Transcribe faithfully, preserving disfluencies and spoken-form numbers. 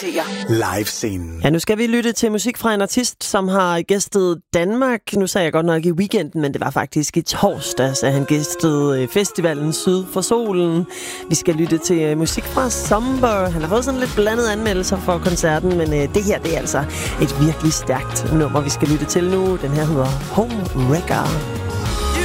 Live-scenen. Ja, nu skal vi lytte til musik fra en artist, som har gæstet Danmark. Nu sagde jeg godt nok i weekenden, men det var faktisk i torsdags, at han gæstede festivalen Syd for Solen. Vi skal lytte til musik fra Somber. Han har fået sådan lidt blandede anmeldelser for koncerten, men det her, det er altså et virkelig stærkt nummer, vi skal lytte til nu. Den her hedder Home Wrecker.